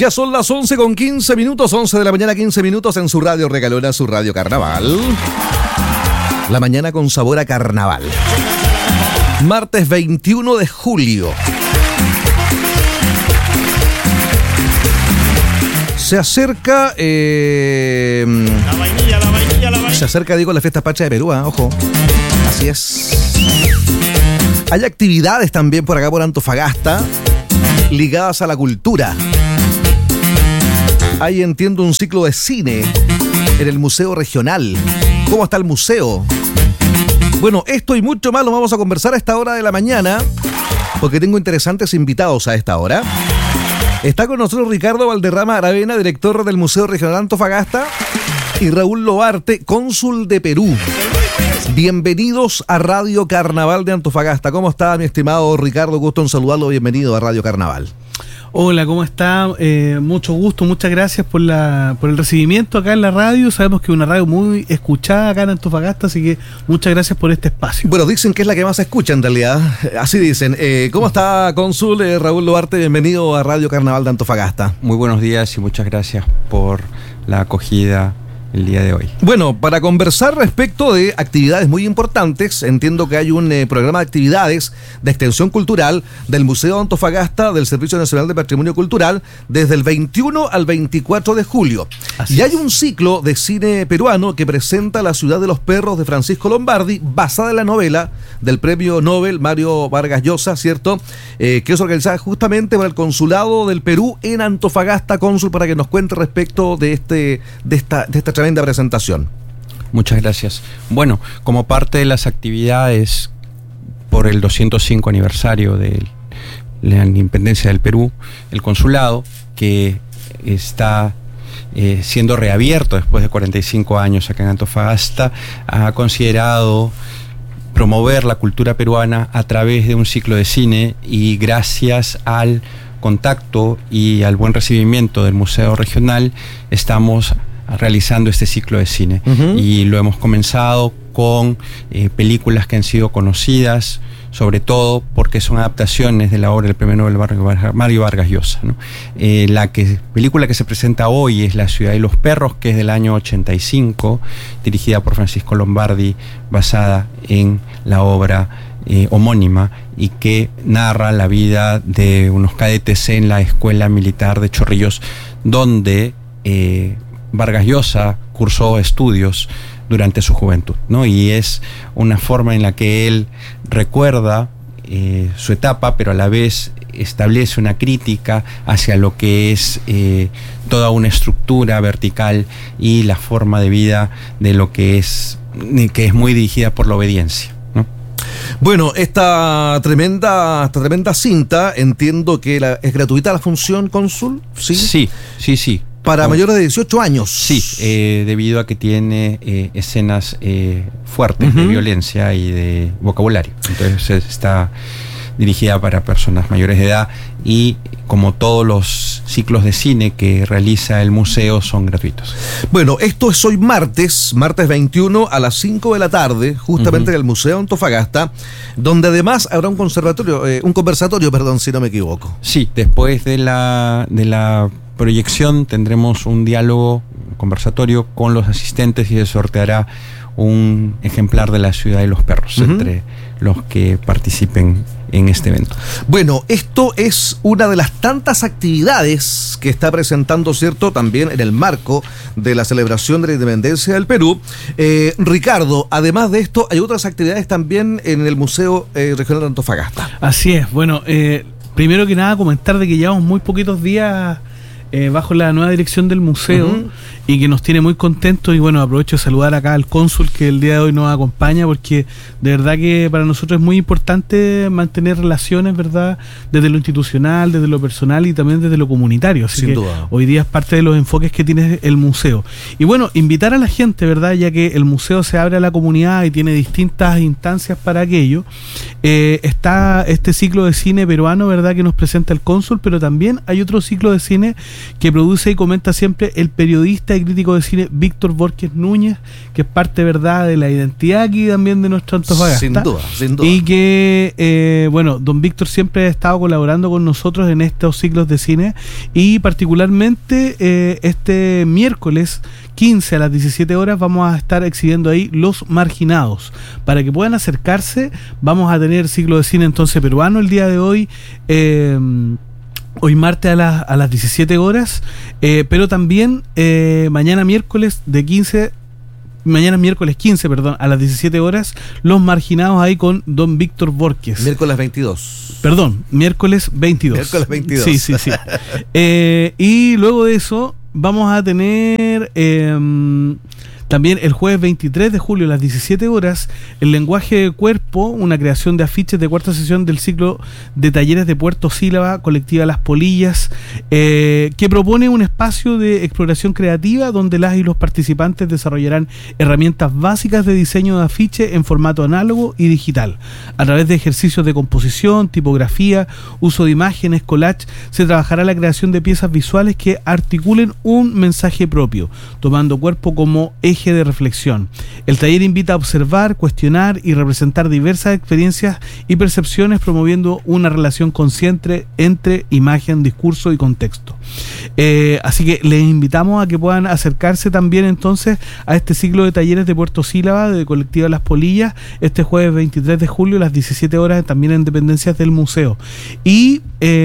Ya son las 11:15, 11 de la mañana, 15 minutos en su radio regalona, su radio Carnaval. La mañana con sabor a carnaval. Martes 21 de julio. Se acerca... La vainilla. Se acerca, digo, la fiesta pacha de Perú, ojo. Así es. Hay actividades también por acá, por Antofagasta, ligadas a la cultura. Hay, entiendo, un ciclo de cine en el Museo Regional. ¿Cómo está el museo? Bueno, esto y mucho más lo vamos a conversar a esta hora de la mañana, porque tengo interesantes invitados a esta hora. Está con nosotros Ricardo Valderrama Aravena, director del Museo Regional Antofagasta, y Raúl Loarte, cónsul de Perú. Bienvenidos a Radio Carnaval de Antofagasta. ¿Cómo está, mi estimado Ricardo? Gusto en saludarlo. Bienvenido a Radio Carnaval. Hola, ¿cómo está? Mucho gusto, muchas gracias por el recibimiento acá en la radio. Sabemos que es una radio muy escuchada acá en Antofagasta, así que muchas gracias por este espacio. Bueno, dicen que es la que más se escucha en realidad, así dicen. ¿Cómo está, cónsul Raúl Loarte? Bienvenido a Radio Carnaval de Antofagasta. Muy buenos días y muchas gracias por la acogida el día de hoy. Bueno, para conversar respecto de actividades muy importantes, entiendo que hay un programa de actividades de extensión cultural del Museo Antofagasta del Servicio Nacional de Patrimonio Cultural desde el 21 al 24 de julio. Así hay un ciclo de cine peruano que presenta La ciudad de los perros de Francisco Lombardi, basada en la novela del premio Nobel Mario Vargas Llosa, ¿cierto? Que es organizada justamente por el Consulado del Perú en Antofagasta. Cónsul, para que nos cuente respecto de esta tremenda presentación. Muchas gracias. Bueno, como parte de las actividades por el 205 aniversario de la independencia del Perú, el consulado, que está siendo reabierto después de 45 años acá en Antofagasta, ha considerado promover la cultura peruana a través de un ciclo de cine, y gracias al contacto y al buen recibimiento del Museo Regional estamos realizando este ciclo de cine. Y lo hemos comenzado con películas que han sido conocidas, sobre todo porque son adaptaciones de la obra del premio Nobel Mario Vargas Llosa, ¿no? La película que se presenta hoy es La ciudad de los perros, que es del año 85, dirigida por Francisco Lombardi, basada en la obra homónima, y que narra la vida de unos cadetes en la Escuela Militar de Chorrillos, donde Vargas Llosa cursó estudios durante su juventud, ¿no? Y es una forma en la que él recuerda su etapa, pero a la vez establece una crítica hacia lo que es toda una estructura vertical y la forma de vida de lo que es muy dirigida por la obediencia, ¿no? Bueno, esta tremenda cinta, entiendo que es gratuita la función, cónsul. Sí. Para mayores de 18 años. Sí, debido a que tiene escenas fuertes de violencia y de vocabulario. Entonces está dirigida para personas mayores de edad, y como todos los ciclos de cine que realiza el museo son gratuitos. Bueno, esto es hoy martes 21 a las 5 de la tarde, justamente en el Museo Antofagasta, donde además habrá un conversatorio, si no me equivoco. Sí, después de la proyección tendremos un diálogo, un conversatorio con los asistentes, y se sorteará un ejemplar de La ciudad de los perros entre los que participen en este evento. Bueno, esto es una de las tantas actividades que está presentando, ¿cierto?, también en el marco de la celebración de la independencia del Perú. Ricardo, además de esto, hay otras actividades también en el Museo Regional de Antofagasta. Así es. Bueno, primero que nada comentar de que llevamos muy poquitos días bajo la nueva dirección del museo, y que nos tiene muy contentos. Y bueno, aprovecho de saludar acá al cónsul, que el día de hoy nos acompaña, porque de verdad que para nosotros es muy importante mantener relaciones, ¿verdad?, desde lo institucional, desde lo personal y también desde lo comunitario. Así que hoy día es parte de los enfoques que tiene el museo. Y bueno, invitar a la gente, ¿verdad?, ya que el museo se abre a la comunidad y tiene distintas instancias para aquello. Está este ciclo de cine peruano, ¿verdad?, que nos presenta el cónsul, pero también hay otro ciclo de cine que produce y comenta siempre el periodista y crítico de cine Víctor Borges Núñez, que es parte, verdad, de la identidad aquí también de nuestro Antofagasta. Sin duda, sin duda. Y que, bueno, don Víctor siempre ha estado colaborando con nosotros en estos ciclos de cine, y particularmente este miércoles 15 a las 17 horas vamos a estar exhibiendo ahí Los Marginados. Para que puedan acercarse, vamos a tener ciclo de cine entonces peruano el día de hoy, hoy martes a las 17 horas, pero también mañana miércoles 15, a las 17 horas, Los Marginados ahí con don Víctor Borges. Miércoles 22. Perdón, miércoles 22. Miércoles 22. Sí. Y luego de eso vamos a tener también el jueves 23 de julio a las 17 horas, El lenguaje de cuerpo, una creación de afiches de cuarta sesión del ciclo de talleres de Puerto Sílaba, colectiva Las Polillas, que propone un espacio de exploración creativa donde las y los participantes desarrollarán herramientas básicas de diseño de afiche en formato análogo y digital. A través de ejercicios de composición, tipografía, uso de imágenes, collage, se trabajará la creación de piezas visuales que articulen un mensaje propio, tomando cuerpo como eje de reflexión. El taller invita a observar, cuestionar y representar diversas experiencias y percepciones, promoviendo una relación consciente entre imagen, discurso y contexto. Así que les invitamos a que puedan acercarse también entonces a este ciclo de talleres de Puerto Sílaba de colectiva Las Polillas este jueves 23 de julio a las 17 horas, también en dependencias del museo. Y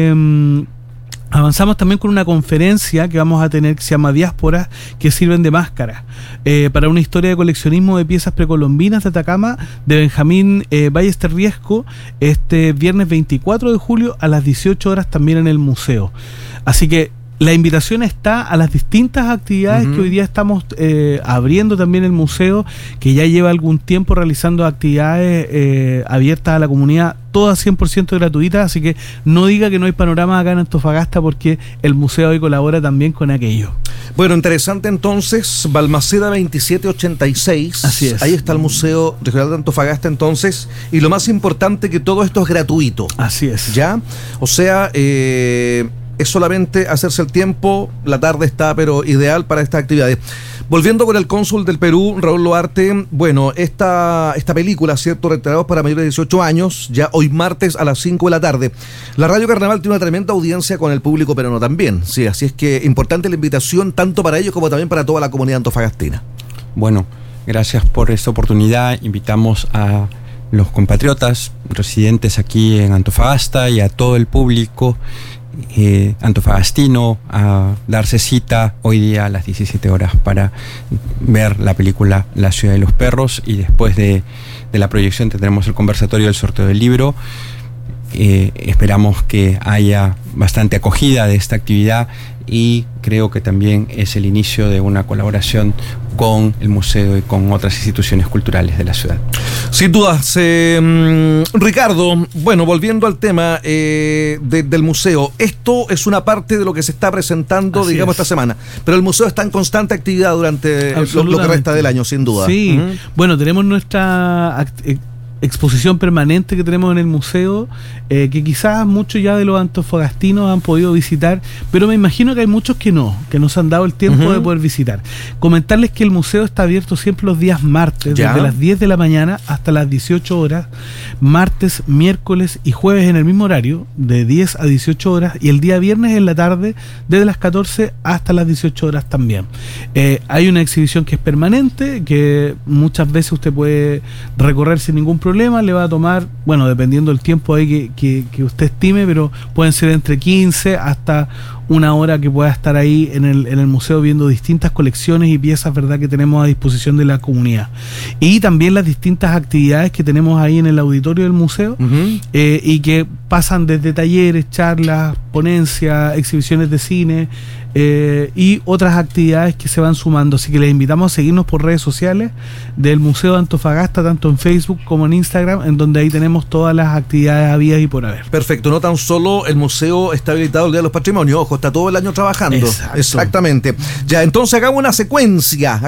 avanzamos también con una conferencia que vamos a tener que se llama Diásporas que sirven de máscara, para una historia de coleccionismo de piezas precolombinas de Atacama, de Benjamín Ballester Riesco, este viernes 24 de julio a las 18 horas también en el museo. Así que la invitación está a las distintas actividades que hoy día estamos abriendo también el museo, que ya lleva algún tiempo realizando actividades abiertas a la comunidad, todas 100% gratuitas, así que no diga que no hay panorama acá en Antofagasta, porque el museo hoy colabora también con aquello. Bueno, interesante entonces, Balmaceda 2786. Así es. Ahí está el Museo Regional de Antofagasta entonces, y lo más importante, que todo esto es gratuito. Así es. ¿Ya? O sea, es solamente hacerse el tiempo, la tarde está pero ideal para estas actividades. Volviendo con el cónsul del Perú, Raúl Loarte, bueno, esta película, ¿cierto?, Retratos para mayores de 18 años, ya hoy martes a las 5 de la tarde. La Radio Carnaval tiene una tremenda audiencia con el público peruano también, sí, así es que importante la invitación tanto para ellos como también para toda la comunidad antofagastina. Bueno, gracias por esta oportunidad. Invitamos a los compatriotas residentes aquí en Antofagasta y a todo el público antofagastino a darse cita hoy día a las 17 horas para ver la película La Ciudad de los Perros, y después de la proyección tendremos el conversatorio del sorteo del libro. Esperamos que haya bastante acogida de esta actividad, y creo que también es el inicio de una colaboración con el museo y con otras instituciones culturales de la ciudad. Sin dudas. Ricardo, bueno, volviendo al tema del museo, esto es una parte de lo que se está presentando, así digamos, esta semana, pero el museo está en constante actividad durante lo que resta del año, sin duda. Sí, bueno, tenemos nuestra exposición permanente que tenemos en el museo, que quizás muchos ya de los antofagastinos han podido visitar, pero me imagino que hay muchos que no se han dado el tiempo de poder visitar. Comentarles que el museo está abierto siempre los días martes, desde las 10 de la mañana hasta las 18 horas, martes, miércoles y jueves en el mismo horario, de 10 a 18 horas, y el día viernes en la tarde, desde las 14 hasta las 18 horas también. Hay una exhibición que es permanente, que muchas veces usted puede recorrer sin ningún problema. Le va a tomar, bueno, dependiendo del tiempo ahí que usted estime, pero pueden ser entre 15 hasta una hora que pueda estar ahí en el museo viendo distintas colecciones y piezas, ¿verdad?, que tenemos a disposición de la comunidad. Y también las distintas actividades que tenemos ahí en el auditorio del museo, y que pasan desde talleres, charlas, ponencias, exhibiciones de cine, y otras actividades que se van sumando. Así que les invitamos a seguirnos por redes sociales del Museo de Antofagasta, tanto en Facebook como en Instagram, en donde ahí tenemos todas las actividades habidas y por haber. Perfecto, no tan solo el museo está habilitado el Día de los Patrimonios, ojo, está todo el año trabajando. Exacto. Exactamente. Ya, entonces hagamos una secuencia.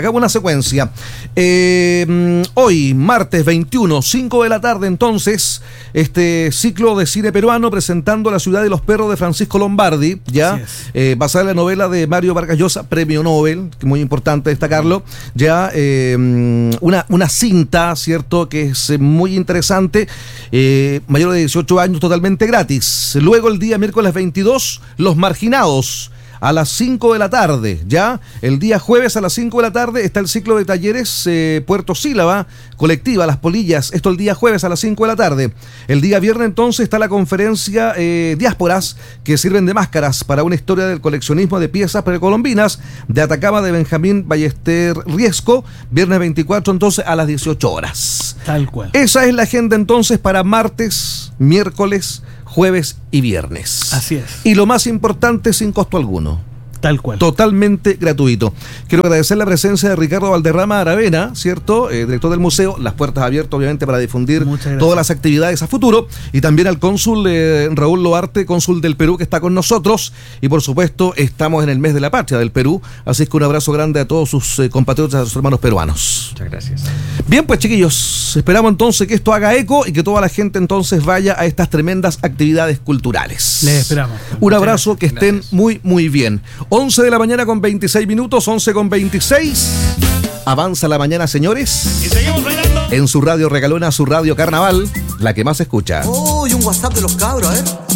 Hoy, martes 21, 5 de la tarde, entonces, este ciclo de cine peruano presentando La ciudad de los perros de Francisco Lombardi, ya, basada en la novela de Mario Vargas Llosa, premio Nobel, que es muy importante destacarlo, ya, una cinta, ¿cierto?, que es muy interesante, mayor de 18 años, totalmente gratis. Luego el día miércoles 22, Los Marginados, a las 5 de la tarde, ya. El día jueves a las 5 de la tarde está el ciclo de talleres Puerto Sílaba, colectiva, Las Polillas. Esto el día jueves a las 5 de la tarde. El día viernes entonces está la conferencia Diásporas, que sirven de máscaras, para una historia del coleccionismo de piezas precolombinas de Atacama, de Benjamín Ballester Riesco. Viernes 24 entonces a las 18 horas. Tal cual. Esa es la agenda entonces para martes, miércoles, jueves y viernes. Así es. Y lo más importante, sin costo alguno. Tal cual. Totalmente gratuito. Quiero agradecer la presencia de Ricardo Valderrama Aravena, ¿cierto? Director del museo. Las puertas abiertas, obviamente, para difundir todas las actividades a futuro. Y también al cónsul Raúl Loarte, cónsul del Perú, que está con nosotros. Y por supuesto, estamos en el mes de la patria del Perú. Así es que un abrazo grande a todos sus compatriotas, a sus hermanos peruanos. Muchas gracias. Bien, pues chiquillos, esperamos entonces que esto haga eco y que toda la gente entonces vaya a estas tremendas actividades culturales. Les esperamos. Un abrazo, que estén muy, muy bien. 11 de la mañana con 26 minutos, 11 con 26. Avanza la mañana, señores. Y seguimos bailando. En su radio regalona, su radio carnaval, la que más escucha. Oh, y un WhatsApp de los cabros, a ver.